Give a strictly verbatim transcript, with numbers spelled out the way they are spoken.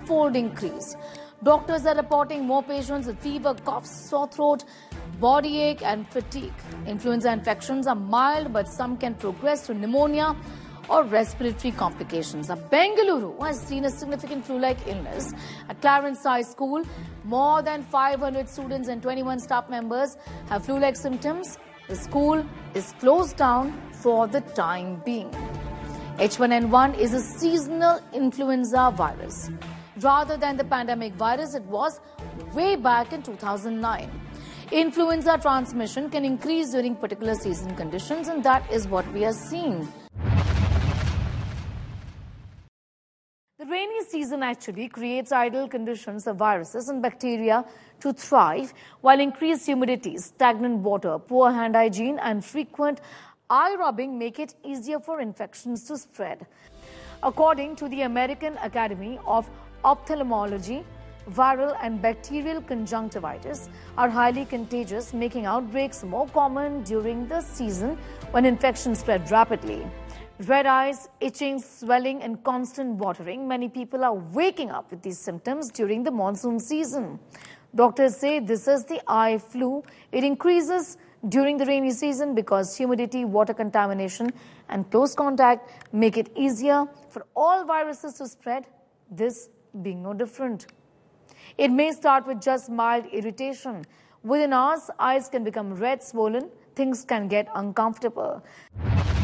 twofold increase. Doctors are reporting more patients with fever, cough, sore throat, body ache and fatigue. Influenza infections are mild, but some can progress to pneumonia or respiratory complications. Now, Bengaluru has seen a significant flu-like illness. At Clarence High School, more than five hundred students and twenty-one staff members have flu-like symptoms. The school is closed down for the time being. H one N one is a seasonal influenza virus. Rather than the pandemic virus, it was way back in two thousand nine. Influenza transmission can increase during particular season conditions, and that is what we are seeing. The rainy season actually creates ideal conditions for viruses and bacteria to thrive, while increased humidity, stagnant water, poor hand hygiene and frequent eye rubbing make it easier for infections to spread. According to the American Academy of Ophthalmology, viral and bacterial conjunctivitis are highly contagious, making outbreaks more common during the season when infections spread rapidly. Red eyes, itching, swelling and constant watering. Many people are waking up with these symptoms during the monsoon season. Doctors say this is the eye flu. It increases during the rainy season because humidity, water contamination and close contact make it easier for all viruses to spread, this being no different. It may start with just mild irritation. Within hours, eyes can become red, swollen. Things can get uncomfortable.